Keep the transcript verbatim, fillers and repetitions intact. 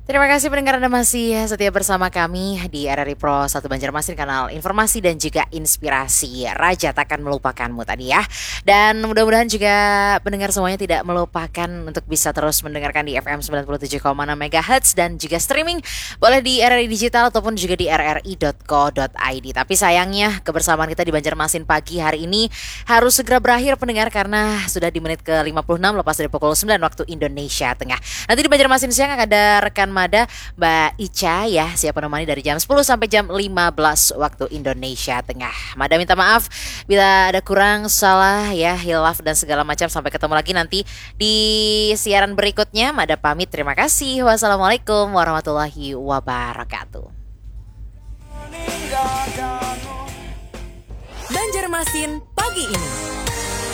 Terima kasih pendengar Anda masih setia bersama kami di R R I Pro satu Banjarmasin, kanal informasi dan juga inspirasi. Raja takkan melupakanmu tadi ya. Dan mudah-mudahan juga pendengar semuanya tidak melupakan untuk bisa terus mendengarkan di F M sembilan puluh tujuh koma enam MHz dan juga streaming boleh di R R I Digital ataupun juga di r r i dot co dot i d. Tapi sayangnya kebersamaan kita di Banjarmasin pagi hari ini harus segera berakhir pendengar, karena sudah di menit ke lima puluh enam lepas dari pukul sembilan waktu Indonesia Tengah. Nanti di Banjarmasin siang ada rekan Mada Mbak Ica ya, siap menemani dari jam sepuluh sampai jam lima belas waktu Indonesia Tengah. Mada minta maaf bila ada kurang, salah ya, hilaf dan segala macam. Sampai ketemu lagi nanti di siaran berikutnya. Mada pamit, terima kasih. Wassalamualaikum warahmatullahi wabarakatuh. Banjarmasin pagi ini.